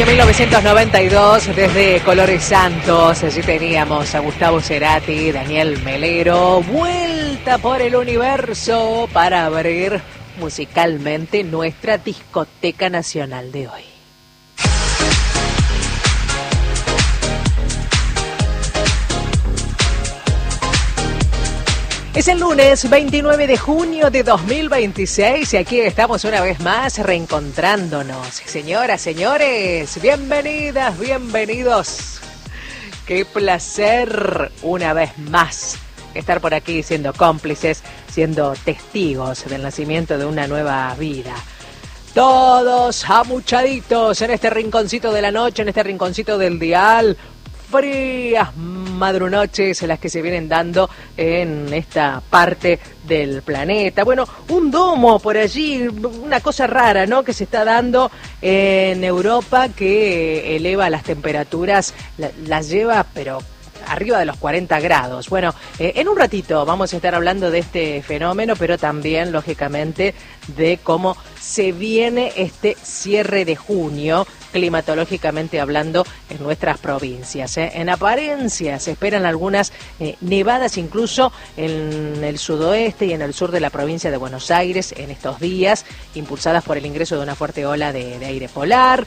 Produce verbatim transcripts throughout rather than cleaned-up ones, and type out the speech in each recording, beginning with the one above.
mil novecientos noventa y dos, desde Colores Santos, allí teníamos a Gustavo Cerati, Daniel Melero, vuelta por el universo para abrir musicalmente nuestra discoteca nacional de hoy. Es el lunes veintinueve de junio de dos mil veintiséis y aquí estamos una vez más reencontrándonos. Señoras, señores, bienvenidas, bienvenidos. Qué placer una vez más estar por aquí siendo cómplices, siendo testigos del nacimiento de una nueva vida. Todos amuchaditos en este rinconcito de la noche, en este rinconcito del dial. Frías madrunoches las que se vienen dando en esta parte del planeta. Bueno, un domo por allí, una cosa rara, ¿no?, que se está dando en Europa que eleva las temperaturas, la, las lleva, pero arriba de los cuarenta grados. Bueno, eh, en un ratito vamos a estar hablando de este fenómeno, pero también, lógicamente, de cómo se viene este cierre de junio, climatológicamente hablando, en nuestras provincias. ¿eh? En apariencia se esperan algunas eh, nevadas incluso en el sudoeste y en el sur de la provincia de Buenos Aires en estos días, impulsadas por el ingreso de una fuerte ola de, de aire polar,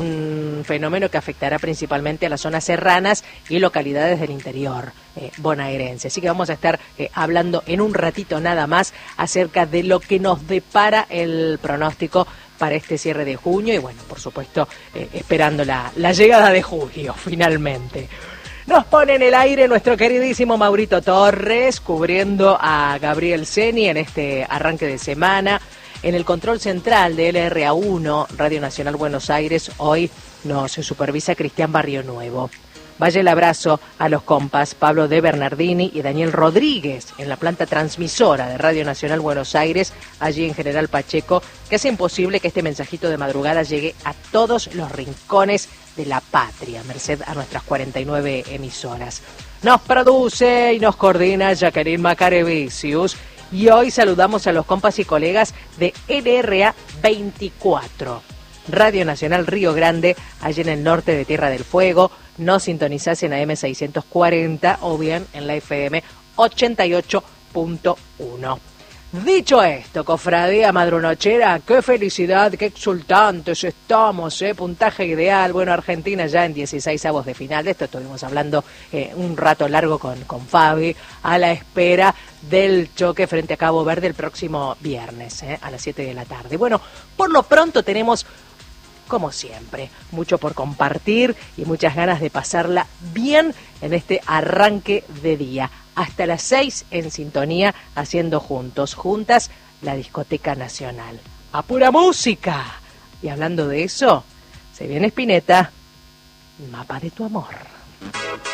un fenómeno que afectará principalmente a las zonas serranas y localidades del interior eh, bonaerense. Así que vamos a estar eh, hablando en un ratito nada más acerca de lo que nos depara el pronóstico para este cierre de junio y bueno, por supuesto, eh, esperando la, la llegada de julio, finalmente. Nos pone en el aire nuestro queridísimo Maurito Torres, cubriendo a Gabriel Ceni en este arranque de semana. En el control central de L R A uno, Radio Nacional Buenos Aires, hoy nos supervisa Cristian Barrio Nuevo. Vaya el abrazo a los compas Pablo de Bernardini y Daniel Rodríguez en la planta transmisora de Radio Nacional Buenos Aires, allí en General Pacheco, que hacen posible que este mensajito de madrugada llegue a todos los rincones de la patria, merced a nuestras cuarenta y nueve emisoras. Nos produce y nos coordina Jacqueline Macarevicius y hoy saludamos a los compas y colegas de L R A veinticuatro. Radio Nacional Río Grande, allí en el norte de Tierra del Fuego. Nos sintonizás en A M seiscientos cuarenta o bien en la F M ochenta y ocho punto uno. Dicho esto, cofradía madrunochera, qué felicidad, qué exultantes estamos, ¿eh? Puntaje ideal. Bueno, Argentina ya en dieciséis avos de final. De esto estuvimos hablando eh, un rato largo con, con Fabi, a la espera del choque frente a Cabo Verde el próximo viernes, ¿eh? a las siete de la tarde. Bueno, por lo pronto tenemos, como siempre, mucho por compartir y muchas ganas de pasarla bien en este arranque de día. Hasta las seis en sintonía, haciendo juntos, juntas, la discoteca nacional. ¡A pura música! Y hablando de eso, se viene Spinetta, Mapa de tu amor.